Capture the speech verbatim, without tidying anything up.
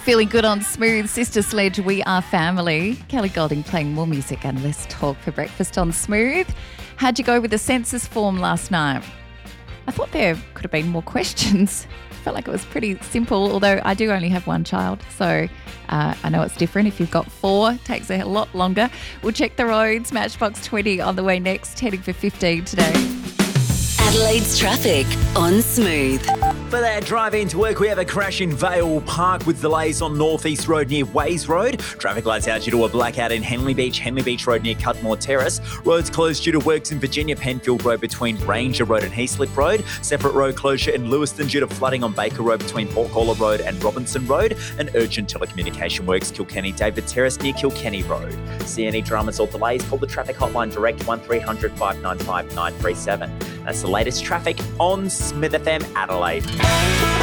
Feeling good on Smooth. Sister Sledge, we are family. Kelly Golding playing more music and less talk for breakfast on Smooth. How'd you go with the census form last night? I thought there could have been more questions. Felt like it was pretty simple, although I do only have one child, so uh, I know it's different. If you've got four, it takes a lot longer. We'll check the roads. Matchbox twenty on the way next, heading for fifteen today. Adelaide's traffic on Smooth. For that drive into work, we have a crash in Vale Park with delays on North East Road near Ways Road. Traffic lights out due to a blackout in Henley Beach, Henley Beach Road near Cutmore Terrace. Roads closed due to works in Virginia, Penfield Road between Ranger Road and Heaslip Road. Separate road closure in Lewiston due to flooding on Baker Road between Portcaller Road and Robinson Road. And urgent telecommunication works, Kilkenny David Terrace near Kilkenny Road. See any dramas or delays, call the traffic hotline direct one three hundred, five nine five, nine three seven. That's the latest traffic on Smith F M Adelaide.